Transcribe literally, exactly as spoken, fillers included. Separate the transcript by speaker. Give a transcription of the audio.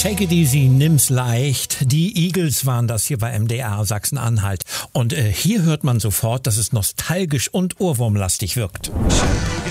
Speaker 1: Take it easy, nimm's leicht. Die Eagles waren das hier bei M D R Sachsen-Anhalt. Und äh, hier hört man sofort, dass es nostalgisch und ohrwurmlastig wirkt.